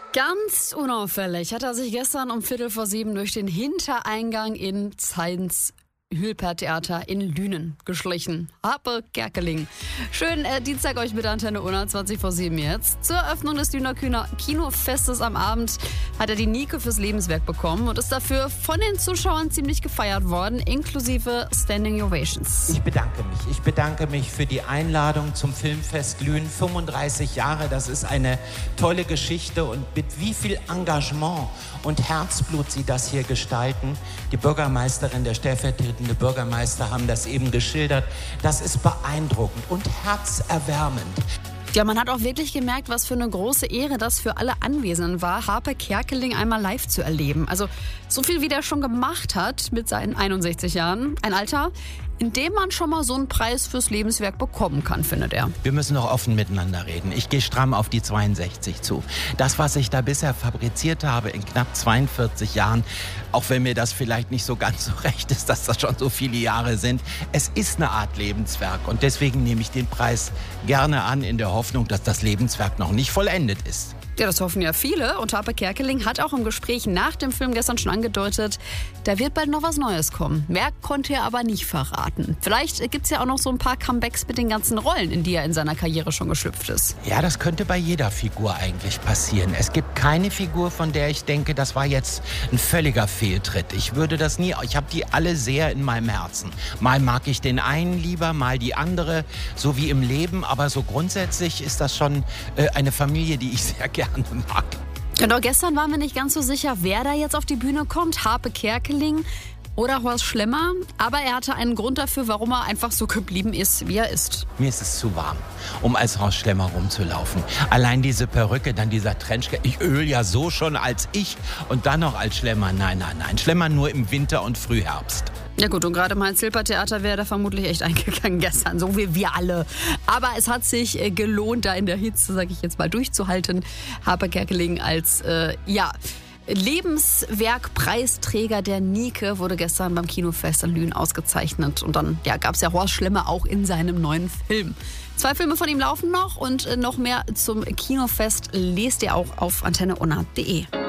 Ganz unauffällig hat er sich gestern um 6:15 durch den Hintereingang ins Hülper-Theater in Lünen geschlichen. Harpe Kerkeling. Schönen Dienstag euch mit Antenne Unna, 20:07 jetzt. Zur Eröffnung des Lüner Kinofestes am Abend hat er die Nike fürs Lebenswerk bekommen und ist dafür von den Zuschauern ziemlich gefeiert worden, inklusive Standing Ovations. Ich bedanke mich für die Einladung zum Filmfest Lünen. 35 Jahre, das ist eine tolle Geschichte und mit wie viel Engagement und Herzblut sie das hier gestalten. Die Bürgermeisterin, der stellvertretende Bürgermeister haben das eben geschildert. Das ist beeindruckend und herzerwärmend. Ja, man hat auch wirklich gemerkt, was für eine große Ehre das für alle Anwesenden war, Harpe Kerkeling einmal live zu erleben. Also so viel, wie der schon gemacht hat mit seinen 61 Jahren. Ein Alter, in dem man schon mal so einen Preis fürs Lebenswerk bekommen kann, findet er. Wir müssen doch offen miteinander reden. Ich gehe stramm auf die 62 zu. Das, was ich da bisher fabriziert habe in knapp 42 Jahren, auch wenn mir das vielleicht nicht so ganz so recht ist, dass das schon so viele Jahre sind, es ist eine Art Lebenswerk. Und deswegen nehme ich den Preis gerne an, in der Hoffnung, dass das Lebenswerk noch nicht vollendet ist. Ja, das hoffen ja viele. Und Harpe Kerkeling hat auch im Gespräch nach dem Film gestern schon angedeutet, da wird bald noch was Neues kommen. Mehr konnte er aber nicht verraten. Vielleicht gibt es ja auch noch so ein paar Comebacks mit den ganzen Rollen, in die er in seiner Karriere schon geschlüpft ist. Ja, das könnte bei jeder Figur eigentlich passieren. Es gibt keine Figur, von der ich denke, das war jetzt ein völliger Fehltritt. Ich habe die alle sehr in meinem Herzen. Mal mag ich den einen lieber, mal die andere, so wie im Leben. Aber so grundsätzlich ist das schon eine Familie, die ich sehr gerne mag. Genau, gestern waren wir nicht ganz so sicher, wer da jetzt auf die Bühne kommt. Harpe Kerkeling oder Horst Schlemmer. Aber er hatte einen Grund dafür, warum er einfach so geblieben ist, wie er ist. Mir ist es zu warm, um als Horst Schlemmer rumzulaufen. Allein diese Perücke, dann dieser Trenchcoat. Ich öl ja so schon als ich und dann noch als Schlemmer. Nein. Schlemmer nur im Winter und Frühherbst. Ja gut, und gerade mal ins Hilper-Theater wäre da vermutlich echt eingegangen gestern, so wie wir alle. Aber es hat sich gelohnt, da in der Hitze, sage ich jetzt mal, durchzuhalten. Harpe Kerkeling als, Lebenswerkpreisträger der Nike wurde gestern beim Kinofest in Lünen ausgezeichnet. Und dann gab es ja Horst Schlemmer auch in seinem neuen Film. 2 Filme von ihm laufen noch und noch mehr zum Kinofest lest ihr auch auf antenneunna.de.